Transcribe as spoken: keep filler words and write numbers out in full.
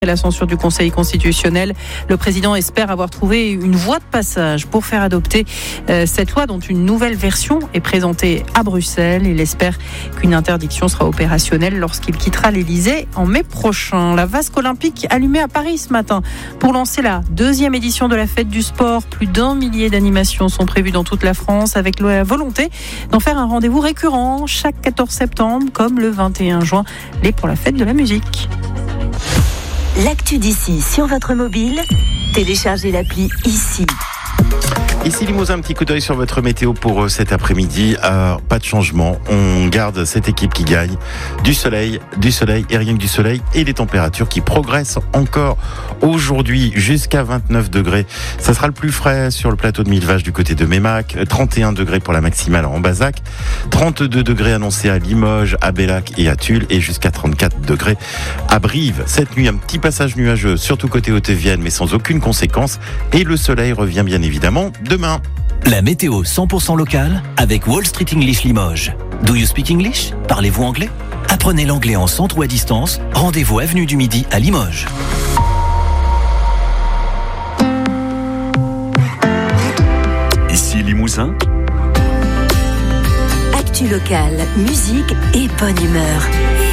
la censure du Conseil constitutionnel. Le président espère avoir trouvé une voie de passage pour faire adopter euh, cette loi dont une nouvelle version est présentée à Bruxelles. Il espère qu'une interdiction sera opérationnelle lorsqu'il quittera l'Elysée en mai prochain. La vasque olympique allumée à Paris ce matin pour lancer la deuxième édition de la fête du sport. Plus d'un millier d'animations sont prévues dans toute la France avec la volonté d'en faire un rendez-vous récurrent chaque quatorze septembre comme le vingt et un juin, et pour la fête de la musique. L'actu d'ici sur votre mobile, téléchargez l'appli ici. Ici Limousin, un petit coup d'œil sur votre météo pour cet après-midi. Euh, pas de changement, on garde cette équipe qui gagne. Du soleil, du soleil et rien que du soleil et les températures qui progressent encore aujourd'hui jusqu'à vingt-neuf degrés. Ça sera le plus frais sur le plateau de Millevaches du côté de Mémac. trente et un degrés pour la maximale en Bazac. trente-deux degrés annoncés à Limoges, à Bellac et à Tulle et jusqu'à trente-quatre degrés à Brive. Cette nuit, un petit passage nuageux, surtout côté Haute-Vienne, mais sans aucune conséquence. Et le soleil revient bien évidemment demain. La météo cent pour cent locale avec Wall Street English Limoges. Do you speak English? Parlez-vous anglais? Apprenez l'anglais en centre ou à distance. Rendez-vous avenue du Midi à Limoges. Ici Limousin. Actu locale, musique et bonne humeur.